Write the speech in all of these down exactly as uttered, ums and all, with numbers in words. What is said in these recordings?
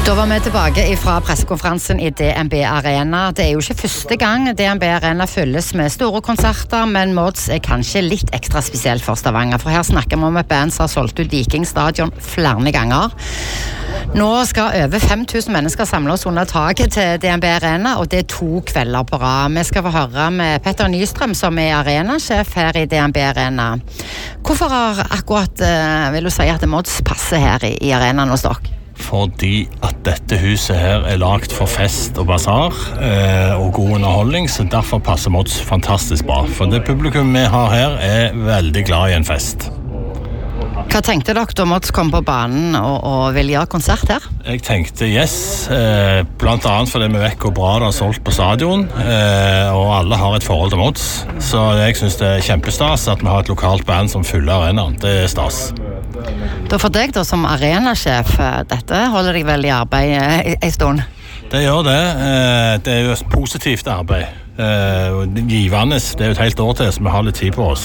Da var vi tilbake fra pressekonferansen i D N B Arena. Det er jo ikke første gang D N B Arena fylles med store konserter, men Mods er kanskje litt ekstra spesielt for Stavanger, for her snakker vi om et band som har solgt ut Viking Stadion flere ganger. Nå skal over fem tusen mennesker samle oss under taket til D N B Arena, og det er to kvelder på rad. Vi skal få høre med Petter Nystrøm, som er arenasjef her i D N B Arena. Hvorfor har akkurat, vil du si, at Mods passer her i, i arenaen hos dere? Fordi at dette huset her er lagt for fest og basar eh, og god underholdning, så derfor passer Mods fantastisk bra. For det publikum vi har her er veldig glad i en fest. Hva tenkte dere da Mods kom på banen og, og ville gjøre konsert her? Jeg tenkte yes, eh, blant annet fordi vi vet hvor bra det har solgt på stadion, eh, og alle har et forhold til Mods. Så jeg synes det er kjempestas at vi har et lokalt band som fyller arenaen. Det er stas. Da for deg da, som arenasjef, dette holder deg vel i arbeid en stund? Det gjør det. Det er jo et positivt arbeid. Givende, det er jo et helt år til, så vi har litt tid på oss.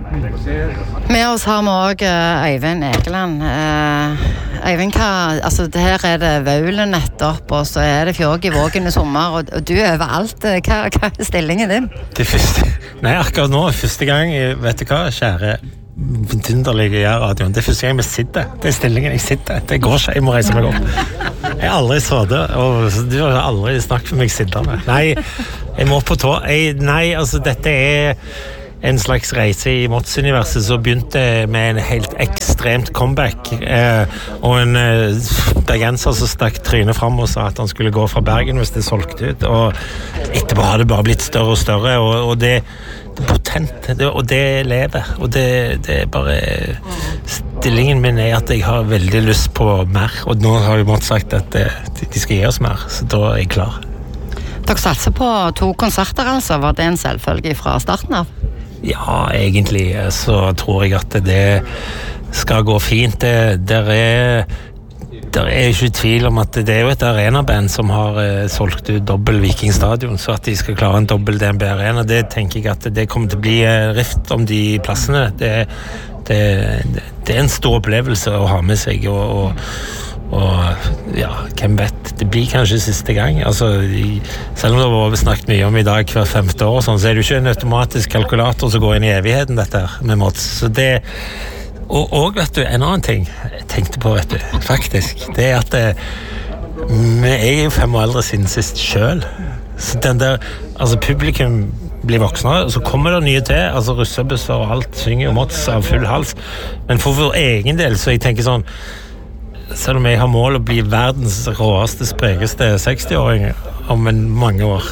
Med oss har vi også Øyvind Egeland. Øyvind, hva, altså her er det Vaulen nettopp, og så er det Fjord i Vågen i sommer, og du er overalt. Hva, hva er stillingen din? Det første, nei, akkurat nå, første gang, vet du hva, kjære vidunderlige radioen. Det er første gang jeg sitter. Det er stillingen jeg sitter. Det går ikke. Jeg må reise meg opp. Jeg har aldri sittet, og du har aldri snakket med meg sittende. Nei, jeg må på tå. Jeg, nei, altså dette er en slags reise i Mods-universet som begynte med en helt ekstremt comeback, eh, og en eh, bergenser som stakk trynet frem og sa at han skulle gå fra Bergen hvis det solgte ut, og etterpå har det bare blitt større og større, og, og det det er potent, det, og det lever, og det, det er bare stillingen min er at jeg har veldig lyst på mer, og nå har vi måttet sagt at det, de skal gi oss mer, så da er jeg klar. Dere satser på to konserter altså, var det en selvfølge fra starten av? Ja, egentlig så tror jeg at det skal gå fint. Det der er, der er ikke tvil om at det er jo et arenaband som har eh, solgt ut dobbel Viking Stadion, så at de skal klare en dobbel D N B Arena, det tenker jeg at det kommer til å bli eh, rift om de plassene. Det, det, det er en stor opplevelse å ha med seg, og, og og ja, hvem vet, det blir kanskje siste gang, altså, i, selv om det har snakket mye om i dag hver femte år, sånn, så er det jo ikke en automatisk kalkulator som går inn i evigheten dette her med Mods, så det, og, og vet du, en annen ting jeg tenkte på, vet du, faktisk, det er at det, vi er jo fem år eldre siden sist selv, så den der, altså publikum blir voksne, og så kommer det nye til, altså russebusser og alt synger jo Mods av full hals, men for vår egen del, så jeg tenker sånn, selv om jeg har mål å bli verdens råeste, sprekeste seksti-åring om en mange år,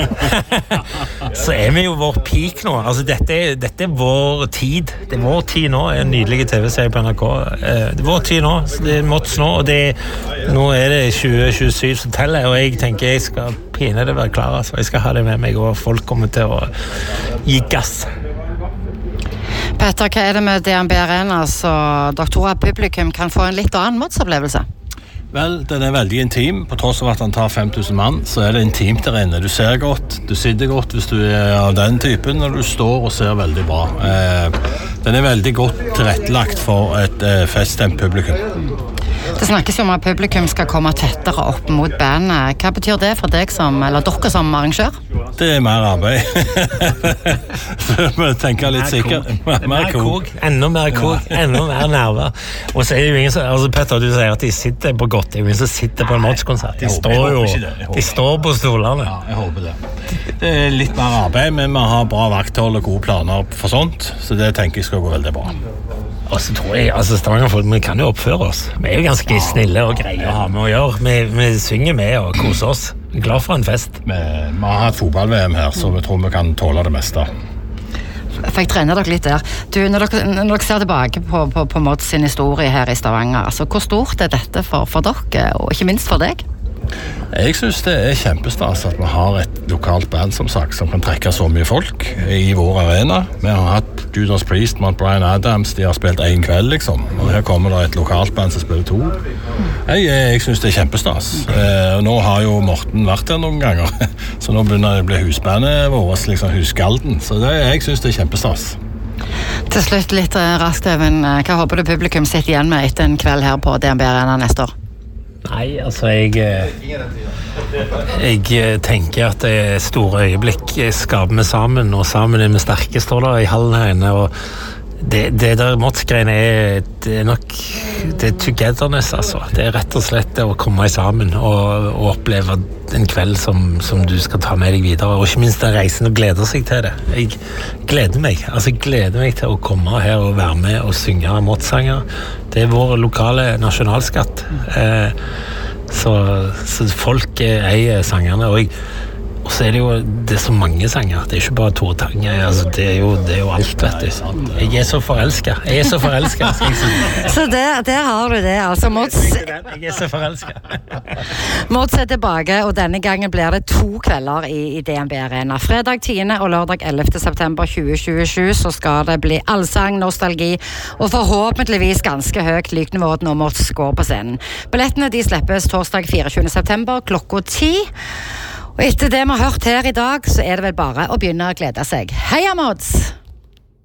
så er vi jo vår peak nå. Altså, dette, dette er vår tid. Det er vår tid nå, en nydelig T V-serie på N R K. Det er vår tid nå, så det er Mods nå, og det, nå er det tjue tjuesyv som teller, og jeg tenker jeg skal pine det være klar, altså. Jeg skal ha det med meg, og folk kommer til å gi gass. Petter, hva er det med D N B Arena så dere tror at publikum kan få en litt annen Mods-opplevelse? Vel, den er veldig intim. På tross av at han tar fem tusen mann, så er det intimt der inne. Du ser godt, du sitter godt hvis du er av den typen, og du står og ser veldig bra. Eh, den er veldig godt tilrettelagt for et eh, feststemt publikum. Det snakkes jo om at publikum skal komme tettere opp mot bandet. Hva betyr det for deg som, eller dere som arrangør? Det er mer arbeid. Vi tenker litt sikkert. Mer, mer kog. Enda mer kog, enda mer nerver. Og så er det jo ingen som, altså Petter, du sier at de sitter på godt, det er jo ingen som sitter på en Mods-konsert. De står jo, de står på stolene. Ja, jeg håper det. Det er litt mer arbeid, men vi har bra vakthold og gode planer for sånt, så det tenker jeg skal gå veldig bra. Og så tror jeg, altså Stavanger-folk, vi kan jo oppføre oss. Vi er jo ganske snille og greie å ha med å gjøre. Vi, vi synger med og koser oss. Vi er glad for en fest. Vi, vi har hatt fotball-V M her, så vi tror vi kan tåle det meste. Fikk trene dere litt der. Du, når dere, når dere ser tilbake på, på, på Mods sin historie her i Stavanger, altså, hvor stort er dette for, for dere, og ikke minst for deg? Jeg synes det er kjempestas at vi har et lokalt band som sagt, som kan trekke så mye folk i vår arena. Vi har hatt Judas Priest, Mount Bryan Adams, de har spilt en kveld liksom, og her kommer det et lokalt band som spiller to. Jeg, jeg synes det er kjempestas. Eh, og nå har jo Morten vært her noen ganger, så nå begynner det å bli husbandet vårt, liksom husgalden, så det, jeg synes det er kjempestas. Til slutt litt raskt, Even, hva håper du publikum sitter igjen med etter en kveld her på D N B Arena neste år? Nei, altså jeg Jeg tenker at det er store øyeblikk skaper vi sammen, og sammen er vi sterke, står der i hallen her inne. Og det, det der Mods-greiene er, det er nok det er togetherness, altså. Det er rett og slett det å komme sammen og, og oppleve en kveld som, som du skal ta med deg videre, og ikke minst den reisen og gleder seg til det. Jeg gleder meg, altså jeg gleder meg til å komme her og være med og synge Mods-sanger. Det er vår lokale nasjonalskatt. Eh, så, så folk eier sangerne, og jeg Og så er det jo det er så mange sanger. Det er ikke bare Tore Tang. Altså, det, er jo, det er jo alt, vet du. Jeg er så forelsket. Jeg er så forelsket, skal jeg si. Så der, der har du det, altså. Mods, jeg er så forelsket. Mods er tilbake, og denne gangen blir det to kvelder i, i D N B Arena. Fredag tiende og lørdag ellevte september tjue tjuesju så skal det bli allsang, nostalgi og forhåpentligvis ganske høyt lyknivå når Mods går på scenen. Billettene de slippes torsdag fireogtjuende september klokka ti. Og etter det vi har hørt her i dag, så er det vel bare å begynne å glede seg. Heia Mods!